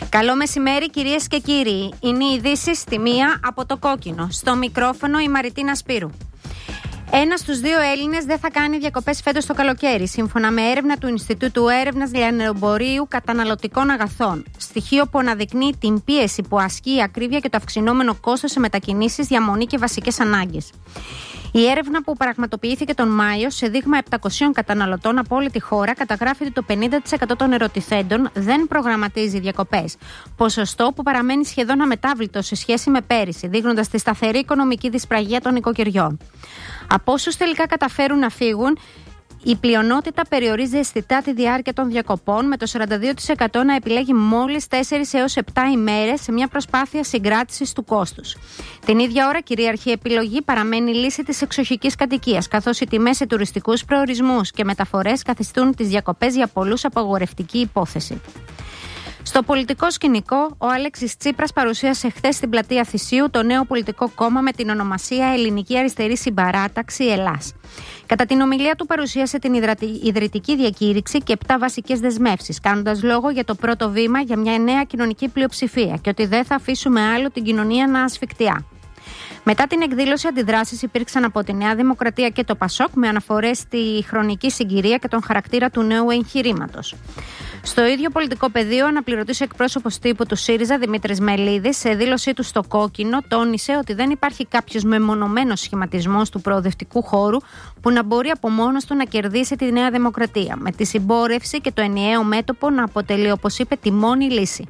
Καλό μεσημέρι, κυρίες και κύριοι. Είναι οι ειδήσεις στη μία από το κόκκινο. Στο μικρόφωνο η Μαριτίνα Σπύρου. 1 στους 2 Έλληνες δεν θα κάνει διακοπές φέτος το καλοκαίρι, σύμφωνα με έρευνα του Ινστιτούτου Έρευνας Λιανεμπορίου Καταναλωτικών Αγαθών. Στοιχείο που αναδεικνύει την πίεση που ασκεί η ακρίβεια και το αυξηνόμενο κόστος σε μετακινήσεις, διαμονή και βασικές ανάγκες. Η έρευνα που πραγματοποιήθηκε τον Μάιο σε δείγμα 700 καταναλωτών από όλη τη χώρα καταγράφει ότι το 50% των ερωτηθέντων δεν προγραμματίζει διακοπές. Ποσοστό που παραμένει σχεδόν αμετάβλητο σε σχέση με πέρυσι, δείχνοντας τη σταθερή οικονομική δυσπραγία των οικοκυριών. Από όσους τελικά καταφέρουν να φύγουν, η πλειονότητα περιορίζει αισθητά τη διάρκεια των διακοπών, με το 42% να επιλέγει μόλις 4 έως 7 ημέρες σε μια προσπάθεια συγκράτησης του κόστους. Την ίδια ώρα, κυρίαρχη επιλογή παραμένει η λύση της εξοχικής κατοικίας, καθώς οι τιμές σε τουριστικούς προορισμούς και μεταφορές καθιστούν τις διακοπές για πολλούς απαγορευτική υπόθεση. Στο πολιτικό σκηνικό, ο Αλέξης Τσίπρας παρουσίασε χθες στην πλατεία Θησίου το νέο πολιτικό κόμμα με την ονομασία Ελληνική Αριστερή Συμπαράταξη Ελλάς. Κατά την ομιλία του παρουσίασε την ιδρυτική διακήρυξη και 7 βασικές δεσμεύσεις, κάνοντας λόγο για το πρώτο βήμα για μια νέα κοινωνική πλειοψηφία και ότι δεν θα αφήσουμε άλλο την κοινωνία να ασφικτιά. Μετά την εκδήλωση, αντιδράσεις υπήρξαν από τη Νέα Δημοκρατία και το ΠΑΣΟΚ, με αναφορές στη χρονική συγκυρία και τον χαρακτήρα του νέου εγχειρήματος. Στο ίδιο πολιτικό πεδίο, ο αναπληρωτής εκπρόσωπος τύπου του ΣΥΡΙΖΑ, Δημήτρης Μελίδης, σε δήλωσή του στο Κόκκινο, τόνισε ότι δεν υπάρχει κάποιος μεμονωμένος σχηματισμός του προοδευτικού χώρου που να μπορεί από μόνος του να κερδίσει τη Νέα Δημοκρατία, με τη συμπόρευση και το ενιαίο μέτωπο να αποτελεί, όπως είπε, τη μόνη λύση.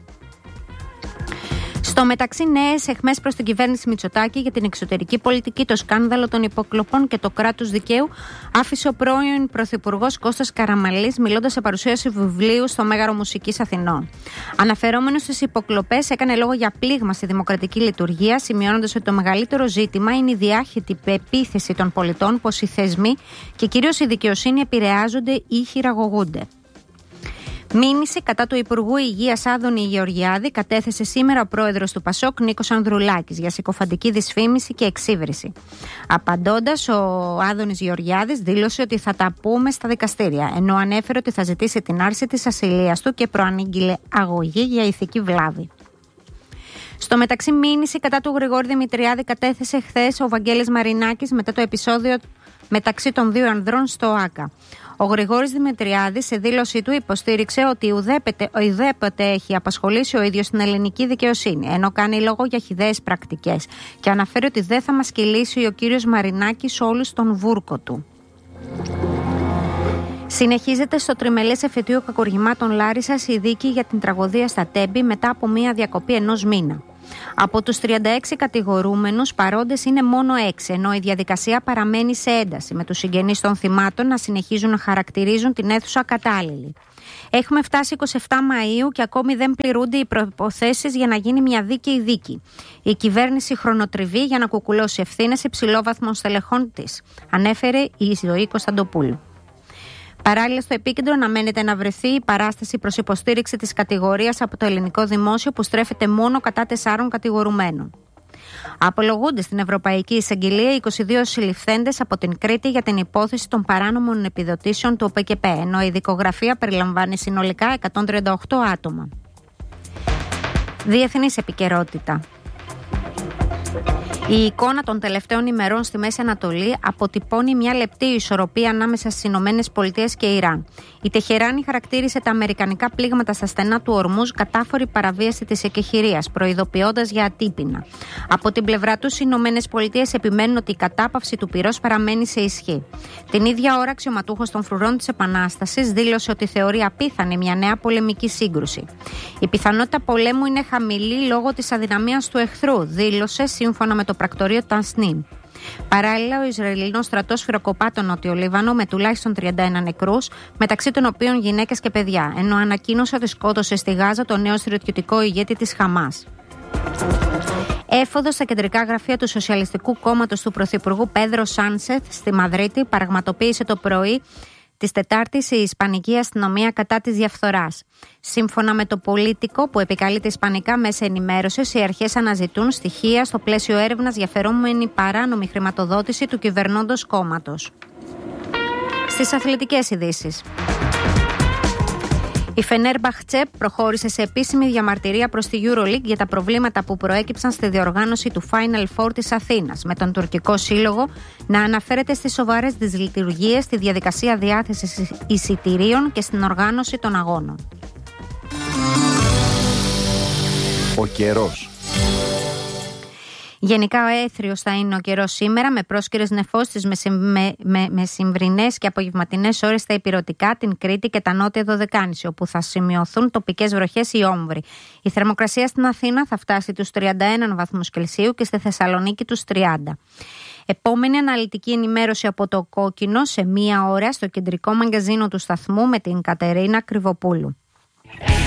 Στο μεταξύ, νέες αιχμές προς την κυβέρνηση Μητσοτάκη για την εξωτερική πολιτική, το σκάνδαλο των υποκλοπών και το κράτος δικαίου άφησε ο πρώην πρωθυπουργός Κώστας Καραμανλής, μιλώντας σε παρουσίαση βιβλίου στο Μέγαρο Μουσικής Αθηνών. Αναφερόμενος στις υποκλοπές, έκανε λόγο για πλήγμα στη δημοκρατική λειτουργία, σημειώνοντας ότι το μεγαλύτερο ζήτημα είναι η διάχυτη πεποίθηση των πολιτών πως οι θεσμοί και κυρίως η δικαιοσύνη επηρεάζονται ή χειραγωγούνται. Μήνυση κατά του Υπουργού Υγείας Άδωνη Γεωργιάδη κατέθεσε σήμερα ο πρόεδρος του ΠΑΣΟΚ Νίκος Ανδρουλάκης για συκοφαντική δυσφήμιση και εξύβριση. Απαντώντας, ο Άδωνης Γεωργιάδης δήλωσε ότι θα τα πούμε στα δικαστήρια, ενώ ανέφερε ότι θα ζητήσει την άρση της ασυλίας του και προανήγγειλε αγωγή για ηθική βλάβη. Στο μεταξύ, μήνυση κατά του Γρηγόρη Δημητριάδη κατέθεσε χθες ο Βαγγέλης Μαρινάκης μετά το επεισόδιο μεταξύ των 2 ανδρών στο ΆΚΑ. Ο Γρηγόρης Δημητριάδης σε δήλωσή του υποστήριξε ότι ουδέποτε έχει απασχολήσει ο ίδιος την ελληνική δικαιοσύνη, ενώ κάνει λόγο για χυδαίες πρακτικές, και αναφέρει ότι δεν θα μας κυλήσει ο κύριος Μαρινάκης όλους τον βούρκο του. Συνεχίζεται στο τριμελές εφετείο κακουργημάτων Λάρισσας η δίκη για την τραγωδία στα Τέμπη μετά από μία διακοπή 1 μήνα. Από τους 36 κατηγορούμενους, παρόντες είναι μόνο 6, ενώ η διαδικασία παραμένει σε ένταση, με τους συγγενείς των θυμάτων να συνεχίζουν να χαρακτηρίζουν την αίθουσα κατάλληλη. Έχουμε φτάσει 27 Μαΐου και ακόμη δεν πληρούνται οι προϋποθέσεις για να γίνει μια δίκαιη δίκη. Η κυβέρνηση χρονοτριβεί για να κουκουλώσει ευθύνες υψηλόβαθμων στελεχών της, ανέφερε η Ζωή Κωνσταντοπούλου. Παράλληλα, στο επίκεντρο αναμένεται να βρεθεί η παράσταση προς υποστήριξη της κατηγορίας από το ελληνικό δημόσιο, που στρέφεται μόνο κατά 4 κατηγορουμένων. Απολογούνται στην Ευρωπαϊκή Εισαγγελία 22 συλληφθέντες από την Κρήτη για την υπόθεση των παράνομων επιδοτήσεων του ΟΠΕΚΕΠΕ, ενώ η δικογραφία περιλαμβάνει συνολικά 138 άτομα. Διεθνής επικαιρότητα. Η εικόνα των τελευταίων ημερών στη Μέση Ανατολή αποτυπώνει μια λεπτή ισορροπία ανάμεσα στις Ηνωμένες Πολιτείες και Ιράν. Η Τεχεράνη χαρακτήρισε τα αμερικανικά πλήγματα στα στενά του Ορμούζ κατάφορη παραβίαση της εκεχηρίας, προειδοποιώντας για ατύπινα. Από την πλευρά τους, οι Ηνωμένες Πολιτείες επιμένουν ότι η κατάπαυση του πυρός παραμένει σε ισχύ. Την ίδια ώρα, αξιωματούχος των φρουρών της Επανάστασης δήλωσε ότι θεωρεί απίθανη μια νέα πολεμική σύγκρουση. Η πιθανότητα πολέμου είναι χαμηλή λόγω της αδυναμίας του εχθρού, δήλωσε σύμφωνα με το πρακτορείο Τανσνίμ. Παράλληλα, ο Ισραηλινός στρατός σφυροκοπά τον Νότιο Λίβανο με τουλάχιστον 31 νεκρούς, μεταξύ των οποίων γυναίκες και παιδιά, ενώ ανακοίνωσε ότι σκότωσε στη Γάζα τον νέο στρατιωτικό ηγέτη της Χαμάς. Έφοδος στα κεντρικά γραφεία του Σοσιαλιστικού Κόμματος του Πρωθυπουργού Πέδρο Σάνσεθ στη Μαδρίτη πραγματοποίησε το πρωί της Τετάρτης η Ισπανική αστυνομία κατά της διαφθοράς. Σύμφωνα με το Πολίτικο, που επικαλείται ισπανικά μέσα ενημέρωσης, οι αρχές αναζητούν στοιχεία στο πλαίσιο έρευνας για φερόμενη παράνομη χρηματοδότηση του κυβερνώντος κόμματος. Στις αθλητικές ειδήσεις. Η Φενέρμπαχτσε προχώρησε σε επίσημη διαμαρτυρία προς τη EuroLeague για τα προβλήματα που προέκυψαν στη διοργάνωση του Final Four της Αθήνας, με τον τουρκικό σύλλογο να αναφέρεται στις σοβαρές δυσλειτουργίες στη διαδικασία διάθεσης εισιτηρίων και στην οργάνωση των αγώνων. Ο καιρός. Γενικά, έθριος θα είναι ο καιρός σήμερα, με πρόσκαιρες νεφώσεις μεσημβρινές και απογευματινές ώρες στα ηπειρωτικά, την Κρήτη και τα νότια Δωδεκάνηση, όπου θα σημειωθούν τοπικές βροχές ή όμβροι. Η θερμοκρασία στην Αθήνα θα φτάσει τους 31 βαθμούς Κελσίου και στη Θεσσαλονίκη τους 30. Επόμενη αναλυτική ενημέρωση από το Κόκκινο σε 1 ώρα στο κεντρικό μαγκαζίνο του σταθμού με την Κατερίνα Κρυβοπούλου.